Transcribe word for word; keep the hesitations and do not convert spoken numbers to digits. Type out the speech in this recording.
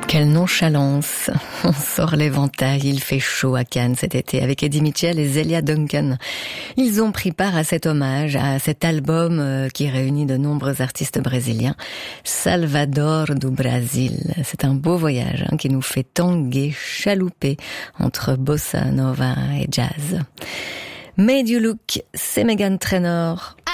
Quelle nonchalance. On sort l'éventail, il fait chaud à Cannes cet été avec Eddie Mitchell et Zélia Duncan. Ils ont pris part à cet hommage, à cet album qui réunit de nombreux artistes brésiliens. Salvador do Brasil. C'est un beau voyage hein, qui nous fait tanguer, chalouper entre bossa nova et jazz. Made You Look, c'est Meghan Trainor.